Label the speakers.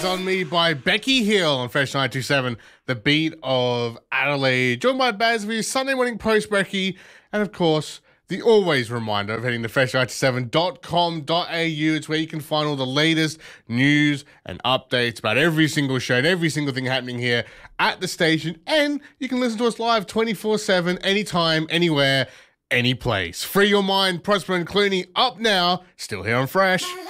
Speaker 1: is on me by Becky Hill on Fresh 927, the beat of Adelaide. Joined by Baz for your Sunday morning post, Becky. And of course, the always reminder of heading to fresh97.com.au. It's where you can find all the latest news and updates about every single show and every single thing happening here at the station. And you can listen to us live 24/7, anytime, anywhere, any place. Free your mind, Prosper and Clooney up now, still here on Fresh.